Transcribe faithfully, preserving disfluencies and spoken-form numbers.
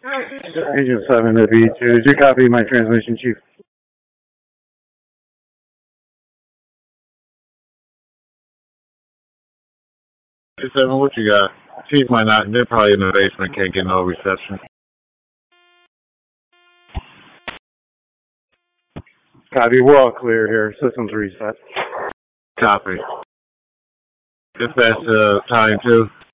Agent seven to B two. Did you copy my transmission, Chief? Hey, seven, what you got? Chief might not. They're probably in the basement. Can't get no reception. Copy. We're all clear here. Systems reset. Copy. Dispatch uh, time two.